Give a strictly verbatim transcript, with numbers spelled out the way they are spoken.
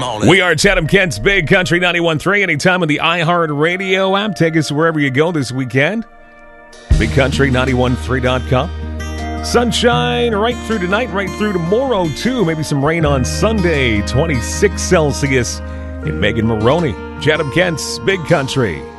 We are Chatham Kent's Big Country ninety-one point three. Anytime on the iHeartRadio app. Take us wherever you go this weekend. big country nine one three dot com. Sunshine right through tonight, right through tomorrow, too. Maybe some rain on Sunday. twenty-six Celsius in Megan Maroney. Chatham Kent's Big Country.